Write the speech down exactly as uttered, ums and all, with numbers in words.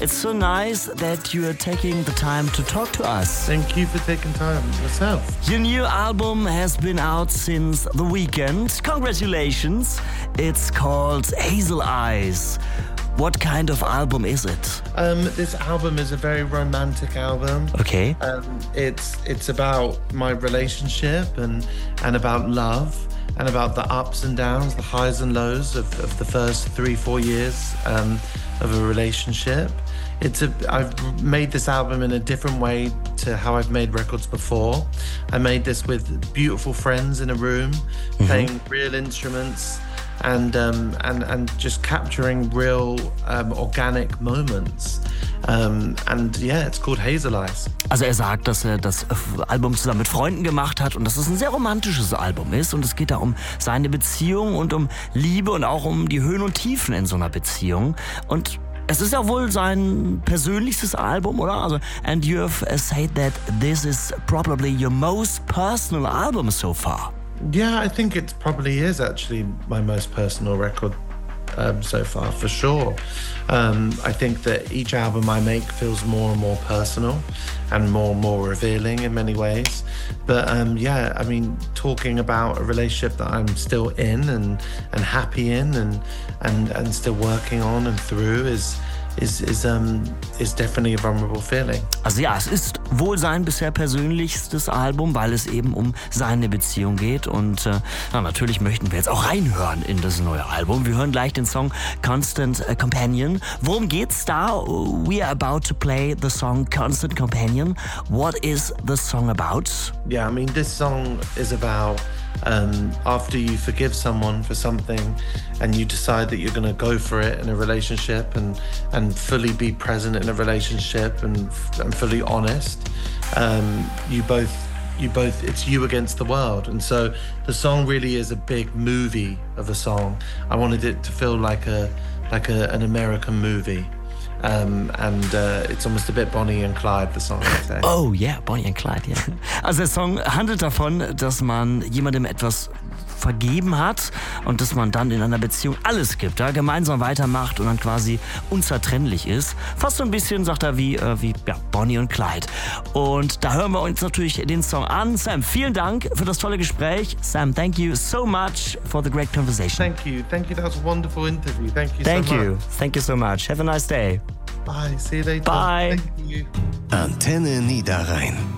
It's so nice that you are taking the time to talk to us. Thank you for taking time yourself. Your new album has been out since the weekend. Congratulations. It's called Hazel Eyes. What kind of album is it? Um, this album is a very romantic album. Okay. Um, it's it's about my relationship and and about love and about the ups and downs, the highs and lows of, of the first three, four years um, of a relationship. It's a, I've made this album in a different way to how I've made records before. I made this with beautiful friends in a room, mm-hmm. playing real instruments. And, um, and, and just capturing real um, organic moments. Um, and yeah, it's called Hazel Eyes. Also er sagt, dass er das Album zusammen mit Freunden gemacht hat und dass es ein sehr romantisches Album ist. Und es geht da um seine Beziehung und um Liebe und auch um die Höhen und Tiefen in so einer Beziehung. Und es ist ja wohl sein persönlichstes Album, oder? Also, and you have said that this is probably your most personal album so far. Yeah, I think it probably is actually my most personal record um, so far, for sure. Um, I think that each album I make feels more and more personal and more and more revealing in many ways. But um, yeah, I mean, talking about a relationship that I'm still in and, and happy in and, and, and still working on and through is Is, is, um, is definitely a vulnerable feeling. Also ja, es ist wohl sein bisher persönlichstes Album, weil es eben um seine Beziehung geht. Und äh, na, natürlich möchten wir jetzt auch reinhören in das neue Album. Wir hören gleich den Song Constant Companion. Worum geht's da? We are about to play the song Constant Companion. What is the song about? Yeah, I mean, this song is about Um, after you forgive someone for something and you decide that you're going to go for it in a relationship and, and fully be present in a relationship and, and fully honest, um, you both, you both, it's you against the world. And so the song really is a big movie of a song. I wanted it to feel like a, like a, an American movie. Um, and uh, it's almost a bit Bonnie and Clyde, the song, I'd say. Oh yeah, Bonnie and Clyde, ja. Yeah. Also der Song handelt davon, dass man jemandem etwas vergeben hat und dass man dann in einer Beziehung alles gibt, ja, gemeinsam weitermacht und dann quasi unzertrennlich ist. Fast so ein bisschen, sagt er, wie, äh, wie ja, Bonnie und Clyde. Und da hören wir uns natürlich den Song an. Sam, vielen Dank für das tolle Gespräch. Sam, thank you so much for the great conversation. Thank you. Thank you. That was a wonderful interview. Thank you thank so you. much. Thank you so much. Have a nice day. Bye. See you later. Bye. Thank you. Antenne Niederrhein.